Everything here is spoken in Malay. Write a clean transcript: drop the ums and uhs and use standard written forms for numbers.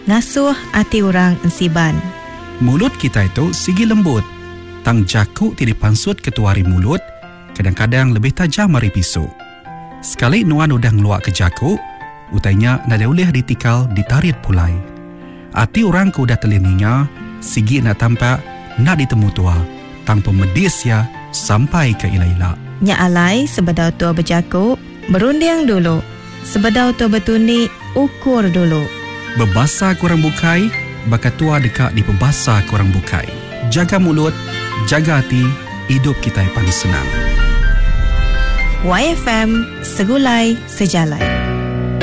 ngasuh hati orang ensiban. Mulut kita itu sigi lembut. Tang jakuk ti dipansut ketuari mulut, kadang-kadang lebih tajam mari pisau. Sekali nuan udah ngeluak ke jakuk, utainya nada ulih ditikal ditarit pulai. Hati orang ku udah telininya, sigi nak tampak nak ditemu tua, tang pemedis ya sampai ke ila-ila. Nya alai sebedau tua berjakuk, berunding dulu. Sebedau tua bertuni, ukur dulu. Bebasa kurang bukai, bakat tua dekat di pebasa kurang bukai. Jaga mulut, jaga hati, hidup kita yang paling senang. YFM, segulai sejalai.